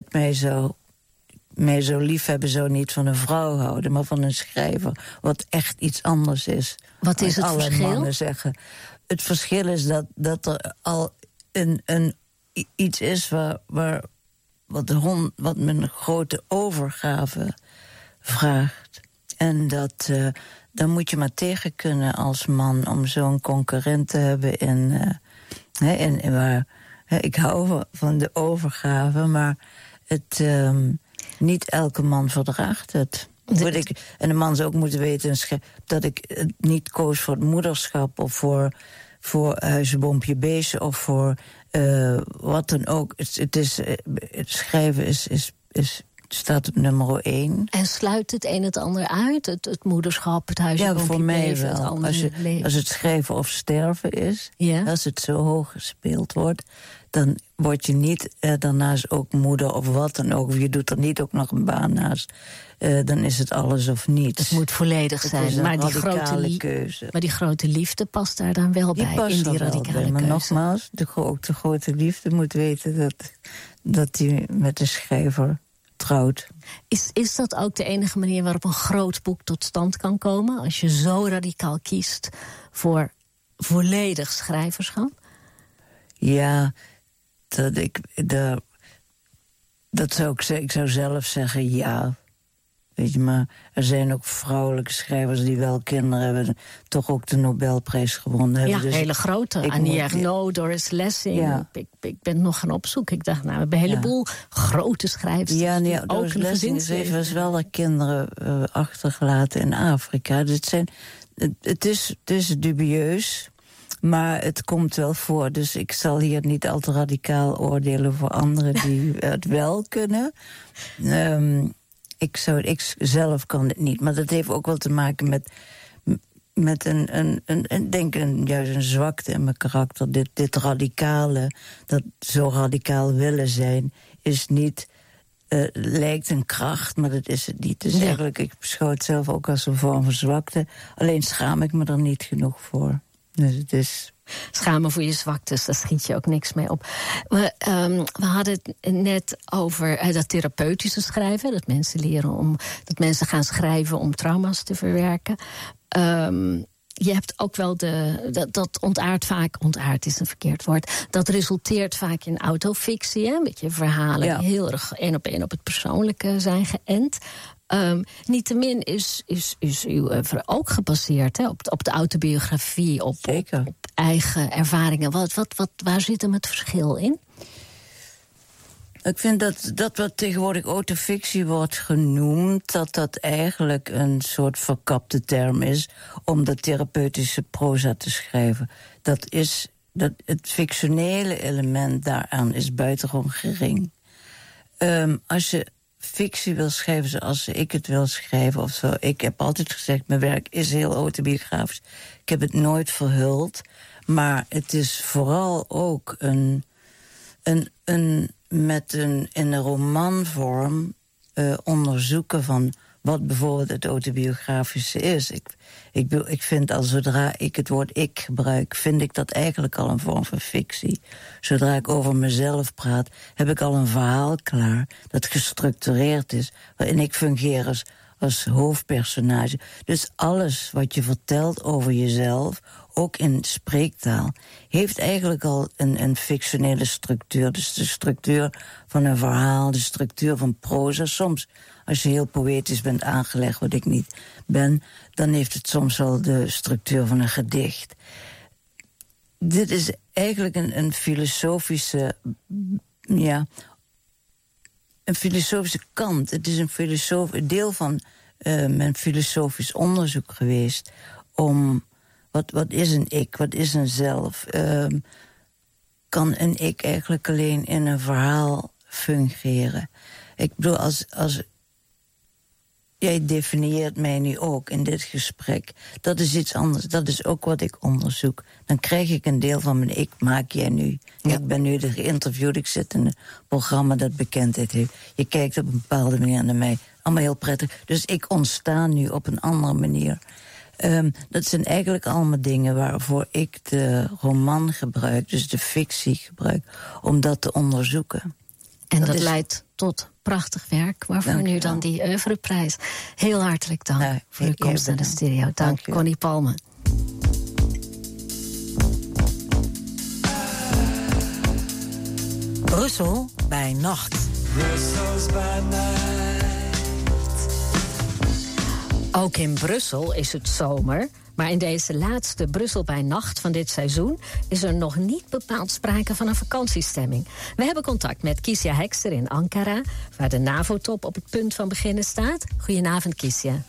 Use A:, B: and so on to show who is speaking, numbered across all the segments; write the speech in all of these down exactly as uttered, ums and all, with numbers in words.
A: God mij zou, mij zo lief hebben, zou niet van een vrouw houden, maar van een schrijver. Wat echt iets anders is.
B: Wat is het
A: alle
B: verschil?
A: Mannen zeggen. Het verschil is dat, dat er al een, een, iets is waar, waar wat, de hond, wat men een grote overgave vraagt. En dat, uh, dan moet je maar tegen kunnen als man om zo'n concurrent te hebben in, uh, hè, in, in waar, hè, ik hou van de overgave, maar het, um, niet elke man verdraagt het. De, ik, en de man zou ook moeten weten dat ik het niet koos voor het moederschap of voor, voor huizenboompje beestje of voor uh, wat dan ook. Het, het, is, het schrijven is, is, is, staat op nummer één.
B: En sluit het een het ander uit? Het, het moederschap, het huizenboompje beestje? Ja, voor mij
A: beestje, wel. Het als, je, als het schrijven of sterven is, ja. Als het zo hoog gespeeld wordt, dan word je niet eh, daarnaast ook moeder of wat dan ook. Of je doet er niet ook nog een baan naast. Uh, dan is het alles of niets.
B: Het moet volledig
A: het
B: zijn.
A: Is een
B: maar, die
A: radicale
B: grote
A: keuze.
B: maar die grote liefde past daar dan wel
A: die
B: bij.
A: Past
B: in die radicale
A: bij,
B: keuze.
A: Maar nogmaals, de, ook de grote liefde moet weten dat, dat hij met de schrijver trouwt.
B: Is, is dat ook de enige manier waarop een groot boek tot stand kan komen? Als je zo radicaal kiest voor volledig schrijverschap?
A: Ja, dat ik... De, dat zou ik zeggen. Ik zou zelf zeggen ja. Weet je, maar er zijn ook vrouwelijke schrijvers die wel kinderen hebben, toch ook de Nobelprijs gewonnen hebben.
B: Ja, dus hele grote. Annie Ernaux, Doris Lessing. Ja. Ik, ik ben nog gaan opzoeken. Ik dacht, nou, we hebben een heleboel ja. grote schrijvers.
A: Ja, nee, ja, Doris Lessing heeft wel haar kinderen uh, achtergelaten in Afrika. Dus het, zijn, het, het, is, het is dubieus, maar het komt wel voor. Dus ik zal hier niet al te radicaal oordelen voor anderen die het wel kunnen. Um, Ik, zou, ik zelf kan het niet, maar dat heeft ook wel te maken met, met een, een, een, een, denk een, juist een zwakte in mijn karakter. Dit, dit radicale, dat zo radicaal willen zijn, is niet, uh, lijkt een kracht, maar dat is het niet. Dus ja. eigenlijk, ik beschouw het zelf ook als een vorm van zwakte. Alleen schaam ik me er niet genoeg voor. Dus het is...
B: Schamen voor je zwaktes, daar schiet je ook niks mee op. We, um, we hadden het net over uh, dat therapeutische schrijven. Dat mensen leren om, dat mensen gaan schrijven om trauma's te verwerken. Um, je hebt ook wel de... Dat, dat ontaart vaak... Ontaart is een verkeerd woord. Dat resulteert vaak in autofictie. Hè? Een beetje verhalen ja. die heel erg één op één op het persoonlijke zijn geënt. Um, niettemin is, is, is uw oeuvre ook gebaseerd hè, op, op de autobiografie, op, op, op eigen ervaringen. Wat, wat, wat, waar zit hem het verschil in?
A: Ik vind dat, dat wat tegenwoordig autofictie wordt genoemd, dat dat eigenlijk een soort verkapte term is om de therapeutische proza te schrijven. Dat is, dat het fictionele element daaraan is buitengewoon gering. Um, als je fictie wil schrijven zoals ik het wil schrijven of zo. Ik heb altijd gezegd, mijn werk is heel autobiografisch. Ik heb het nooit verhuld. Maar het is vooral ook een... een, een met een in een romanvorm uh, onderzoeken van wat bijvoorbeeld het autobiografische is. Ik, ik, ik vind al zodra ik het woord ik gebruik, vind ik dat eigenlijk al een vorm van fictie. Zodra ik over mezelf praat, heb ik al een verhaal klaar dat gestructureerd is, waarin ik fungeer als, als hoofdpersonage. Dus alles wat je vertelt over jezelf, ook in spreektaal, heeft eigenlijk al een, een fictionele structuur. Dus de structuur van een verhaal, de structuur van proza. Soms, als je heel poëtisch bent aangelegd, wat ik niet ben, dan heeft het soms wel de structuur van een gedicht. Dit is eigenlijk een, een filosofische, ja, een filosofische kant. Het is een, filosof, een deel van uh, mijn filosofisch onderzoek geweest om... Wat, wat is een ik? Wat is een zelf? Um, kan een ik eigenlijk alleen in een verhaal fungeren? Ik bedoel, als, als... Jij definieert mij nu ook in dit gesprek. Dat is iets anders. Dat is ook wat ik onderzoek. Dan krijg ik een deel van mijn ik, maak jij nu. Ja. Ik ben nu de geïnterviewd, ik zit in een programma dat bekendheid heeft. Je kijkt op een bepaalde manier naar mij. Allemaal heel prettig. Dus ik ontsta nu op een andere manier. Um, dat zijn eigenlijk allemaal dingen waarvoor ik de roman gebruik, dus de fictie gebruik, om dat te onderzoeken.
B: En dat,
A: dat is...
B: leidt tot prachtig werk, waarvoor dank nu dan die oeuvreprijs. Heel hartelijk dank ja, voor uw komst naar de studio. Dank, dank Connie Palme.
C: Brussel bij nacht. Brussels by night.
B: Ook in Brussel is het zomer. Maar in deze laatste Brussel bij nacht van dit seizoen is er nog niet bepaald sprake van een vakantiestemming. We hebben contact met Kisja Hekster in Ankara, waar de NAVO-top op het punt van beginnen staat. Goedenavond, Kisja.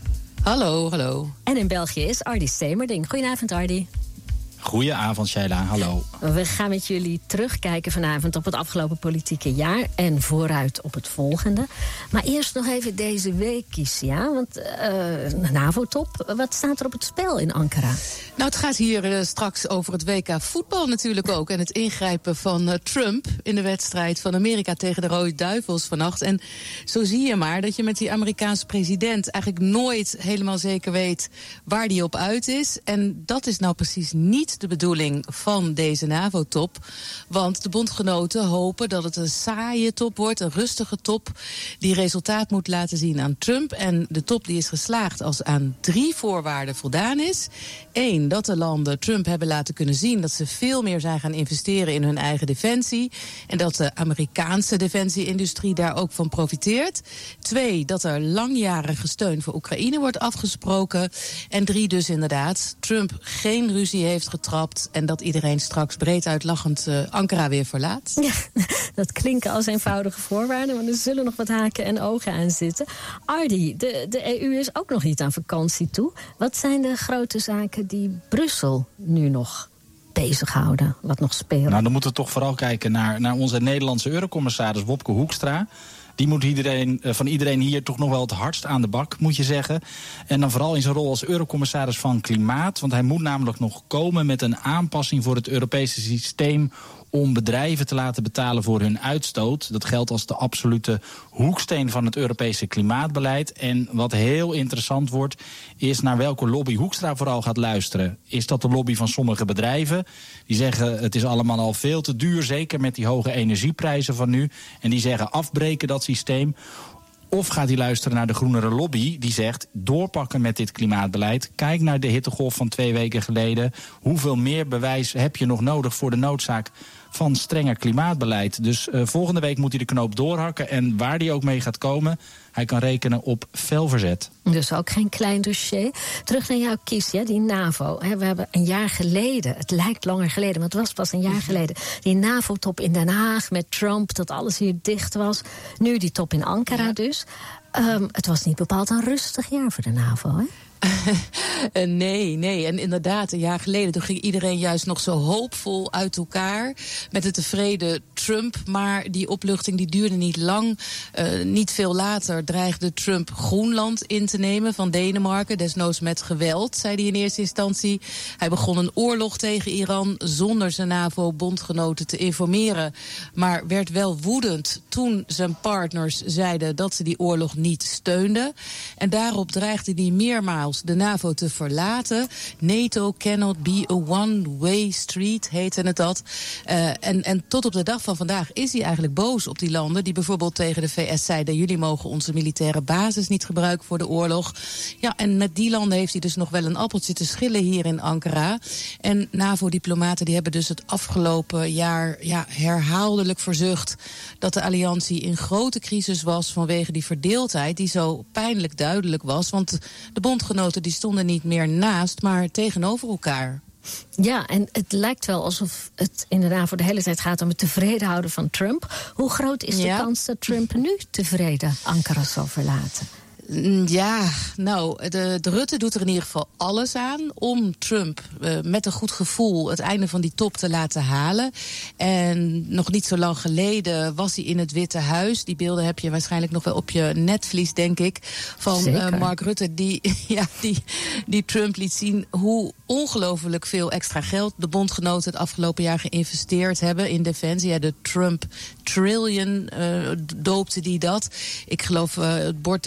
D: Hallo, hallo.
B: En in België is Ardy Stemerding. Goedenavond, Ardy.
E: Goedenavond, Sheila. Hallo.
B: We gaan met jullie terugkijken vanavond op het afgelopen politieke jaar en vooruit op het volgende. Maar eerst nog even deze week, Kisja. Want uh, NAVO-top, wat staat er op het spel in Ankara?
D: Nou, het gaat hier uh, straks over het W K voetbal natuurlijk ook. En het ingrijpen van uh, Trump in de wedstrijd van Amerika tegen de Rode Duivels vannacht. En zo zie je maar dat je met die Amerikaanse president eigenlijk nooit helemaal zeker weet waar die op uit is. En dat is nou precies niet de bedoeling van deze NAVO-top. Want de bondgenoten hopen dat het een saaie top wordt, een rustige top die resultaat moet laten zien aan Trump. En de top die is geslaagd als aan drie voorwaarden voldaan is. Eén, dat de landen Trump hebben laten kunnen zien dat ze veel meer zijn gaan investeren in hun eigen defensie. En dat de Amerikaanse defensieindustrie daar ook van profiteert. Twee, dat er langjarige steun voor Oekraïne wordt afgesproken. En drie, dus inderdaad, Trump geen ruzie heeft getrapt en dat iedereen straks breed uitlachend uh, Ankara weer verlaat.
B: Ja, dat klinken als eenvoudige voorwaarden, maar er zullen nog wat haken en ogen aan zitten. Ardy, de, de E U is ook nog niet aan vakantie toe. Wat zijn de grote zaken die Brussel nu nog bezighouden, wat nog spelen?
E: Nou, dan moeten we toch vooral kijken naar, naar onze Nederlandse eurocommissaris Wopke Hoekstra. Die moet iedereen, van iedereen hier toch nog wel het hardst aan de bak, moet je zeggen. En dan vooral in zijn rol als eurocommissaris van Klimaat. Want hij moet namelijk nog komen met een aanpassing voor het Europese systeem om bedrijven te laten betalen voor hun uitstoot. Dat geldt als de absolute hoeksteen van het Europese klimaatbeleid. En wat heel interessant wordt, is naar welke lobby Hoekstra vooral gaat luisteren. Is dat de lobby van sommige bedrijven? Die zeggen het is allemaal al veel te duur, zeker met die hoge energieprijzen van nu. En die zeggen afbreken dat systeem. Of gaat hij luisteren naar de groenere lobby die zegt doorpakken met dit klimaatbeleid. Kijk naar de hittegolf van twee weken geleden. Hoeveel meer bewijs heb je nog nodig voor de noodzaak van strenger klimaatbeleid? Dus uh, volgende week moet hij de knoop doorhakken. En waar hij ook mee gaat komen, hij kan rekenen op fel verzet.
B: Dus ook geen klein dossier. Terug naar jou, Kisja, die NAVO. We hebben een jaar geleden, het lijkt langer geleden, maar het was pas een jaar geleden, die NAVO-top in Den Haag met Trump, dat alles hier dicht was. Nu die top in Ankara dus. Um, het was niet bepaald een rustig jaar voor de NAVO, hè?
D: Uh, nee, nee. En inderdaad, een jaar geleden toen ging iedereen juist nog zo hoopvol uit elkaar met de tevreden Trump. Maar die opluchting die duurde niet lang. Uh, niet veel later dreigde Trump Groenland in te nemen van Denemarken. Desnoods met geweld, zei hij in eerste instantie. Hij begon een oorlog tegen Iran zonder zijn NAVO-bondgenoten te informeren. Maar werd wel woedend toen zijn partners zeiden dat ze die oorlog niet steunden. En daarop dreigde hij meermaals de NAVO te verlaten. NATO cannot be a one-way street, heette het dat. Uh, en, en tot op de dag van vandaag is hij eigenlijk boos op die landen die bijvoorbeeld tegen de V S zeiden, jullie mogen onze militaire basis niet gebruiken voor de oorlog. Ja, en met die landen heeft hij dus nog wel een appeltje te schillen hier in Ankara. En NAVO-diplomaten die hebben dus het afgelopen jaar ja, herhaaldelijk verzucht dat de alliantie in grote crisis was vanwege die verdeeldheid die zo pijnlijk duidelijk was. Want de bondgenoten die stonden niet meer naast, maar tegenover elkaar.
B: Ja, en het lijkt wel alsof het inderdaad voor de hele tijd gaat om het tevreden houden van Trump. Hoe groot is de ja. kans dat Trump nu tevreden Ankara zal verlaten?
D: Ja, nou, de, de Rutte doet er in ieder geval alles aan om Trump uh, met een goed gevoel het einde van die top te laten halen. En nog niet zo lang geleden was hij in het Witte Huis. Die beelden heb je waarschijnlijk nog wel op je netvlies, denk ik. Van uh, Mark Rutte, die, ja, die, die Trump liet zien hoe ongelooflijk veel extra geld de bondgenoten het afgelopen jaar geïnvesteerd hebben in defensie. Ja, de Trump Trillion uh, doopte die dat. Ik geloof uh, het bord daarnaast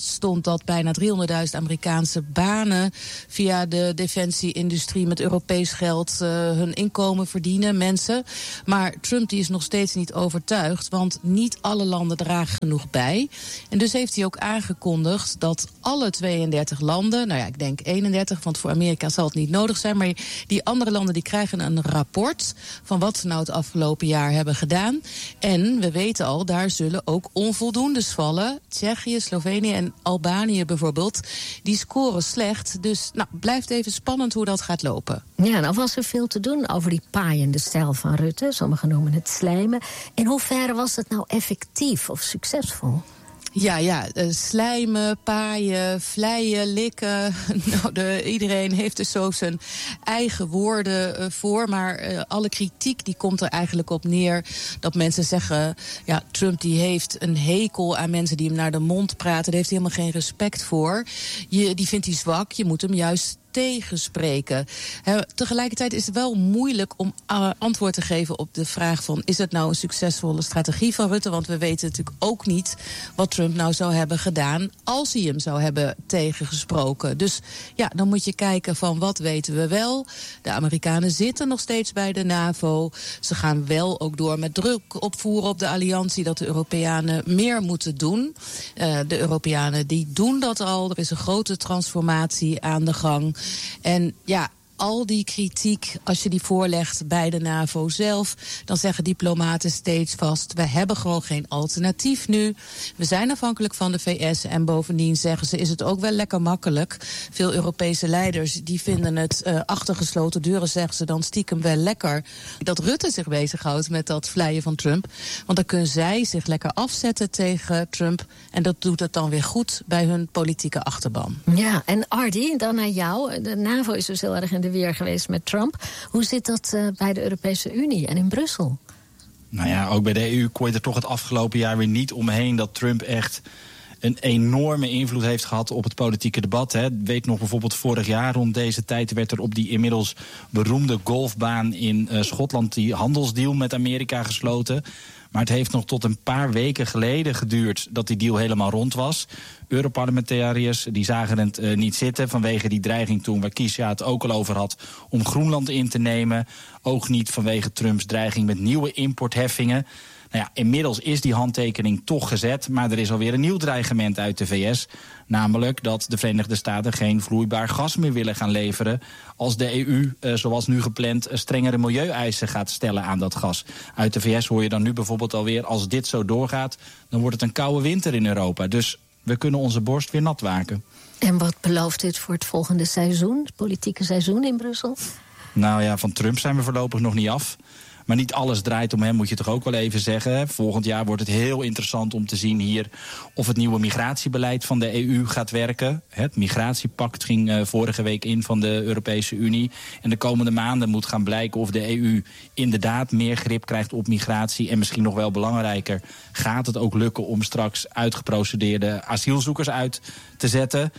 D: vast stond dat bijna driehonderdduizend Amerikaanse banen via de defensie-industrie met Europees geld uh, hun inkomen verdienen, mensen. Maar Trump die is nog steeds niet overtuigd, want niet alle landen dragen genoeg bij. En dus heeft hij ook aangekondigd dat alle tweeëndertig landen, nou ja, ik denk eenendertig, want voor Amerika zal het niet nodig zijn, maar die andere landen die krijgen een rapport van wat ze nou het afgelopen jaar hebben gedaan. En we weten al, daar zullen ook onvoldoendes vallen. Tsjechië, Slovenië en Albanië bijvoorbeeld, die scoren slecht. Dus nou, blijft even spannend hoe dat gaat lopen.
B: Ja, nou was er veel te doen over die paaiende stijl van Rutte. Sommigen noemen het slijmen. In hoeverre was het nou effectief of succesvol?
D: Ja, ja, uh, slijmen, paaien, vleien, likken. Nou, de, iedereen heeft er zo zijn eigen woorden uh, voor. Maar uh, alle kritiek die komt er eigenlijk op neer dat mensen zeggen, ja, Trump die heeft een hekel aan mensen die hem naar de mond praten. Daar heeft hij helemaal geen respect voor. Je, die vindt hij zwak, je moet hem juist tegenspreken. He, tegelijkertijd is het wel moeilijk om uh, antwoord te geven op de vraag van, is het nou een succesvolle strategie van Rutte? Want we weten natuurlijk ook niet wat Trump nou zou hebben gedaan als hij hem zou hebben tegengesproken. Dus ja, dan moet je kijken van wat weten we wel. De Amerikanen zitten nog steeds bij de NAVO. Ze gaan wel ook door met druk opvoeren op de alliantie dat de Europeanen meer moeten doen. Uh, de Europeanen die doen dat al. Er is een grote transformatie aan de gang. En ja, al die kritiek, als je die voorlegt bij de NAVO zelf, dan zeggen diplomaten steeds vast, we hebben gewoon geen alternatief nu. We zijn afhankelijk van de V S en bovendien zeggen ze, is het ook wel lekker makkelijk. Veel Europese leiders die vinden het uh, achter gesloten deuren, zeggen ze dan stiekem wel lekker dat Rutte zich bezighoudt met dat vleien van Trump. Want dan kunnen zij zich lekker afzetten tegen Trump en dat doet het dan weer goed bij hun politieke achterban.
B: Ja, en Ardy, dan naar jou. De NAVO is dus heel erg in de weer geweest met Trump. Hoe zit dat uh, bij de Europese Unie en in Brussel?
E: Nou ja, ook bij de E U kon je er toch het afgelopen jaar weer niet omheen dat Trump echt een enorme invloed heeft gehad op het politieke debat. Hè. Weet nog bijvoorbeeld vorig jaar rond deze tijd werd er op die inmiddels beroemde golfbaan in uh, Schotland die handelsdeal met Amerika gesloten. Maar het heeft nog tot een paar weken geleden geduurd dat die deal helemaal rond was. Europarlementariërs die zagen het uh, niet zitten vanwege die dreiging toen waar Kiesja het ook al over had om Groenland in te nemen. Ook niet vanwege Trumps dreiging met nieuwe importheffingen. Nou ja, inmiddels is die handtekening toch gezet, maar er is alweer een nieuw dreigement uit de V S. Namelijk dat de Verenigde Staten geen vloeibaar gas meer willen gaan leveren als de E U, eh, zoals nu gepland, strengere milieueisen gaat stellen aan dat gas. Uit de V S hoor je dan nu bijvoorbeeld alweer, als dit zo doorgaat, dan wordt het een koude winter in Europa. Dus we kunnen onze borst weer nat waken.
B: En wat belooft dit voor het volgende seizoen, het politieke seizoen in Brussel?
E: Nou ja, van Trump zijn we voorlopig nog niet af. Maar niet alles draait om hem, moet je toch ook wel even zeggen. Volgend jaar wordt het heel interessant om te zien hier of het nieuwe migratiebeleid van de E U gaat werken. Het migratiepact ging uh, vorige week in van de Europese Unie. En de komende maanden moet gaan blijken of de E U inderdaad meer grip krijgt op migratie. En misschien nog wel belangrijker, gaat het ook lukken om straks uitgeprocedeerde asielzoekers uit te zetten.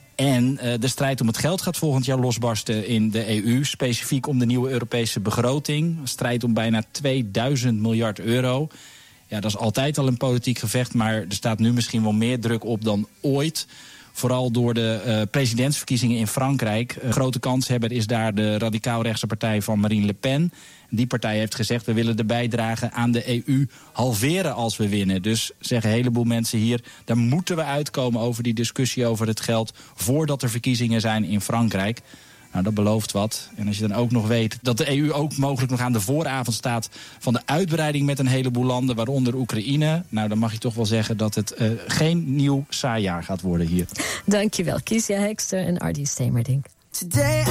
E: En uh, de strijd om het geld gaat volgend jaar losbarsten in de E U. Specifiek om de nieuwe Europese begroting. Een strijd om bijna tweeduizend miljard euro. Ja, dat is altijd al een politiek gevecht, maar er staat nu misschien wel meer druk op dan ooit. Vooral door de uh, presidentsverkiezingen in Frankrijk. Een grote kanshebber is daar de radicaal-rechtse partij van Marine Le Pen. Die partij heeft gezegd, we willen de bijdrage aan de E U halveren als we winnen. Dus zeggen een heleboel mensen hier, daar moeten we uitkomen over die discussie over het geld voordat er verkiezingen zijn in Frankrijk. Nou, dat belooft wat. En als je dan ook nog weet dat de E U ook mogelijk nog aan de vooravond staat van de uitbreiding met een heleboel landen, waaronder Oekraïne. Nou, dan mag je toch wel zeggen dat het uh, geen nieuw saai jaar gaat worden hier.
B: Dankjewel, Kiesja Hekster en Ardy Stemerdink.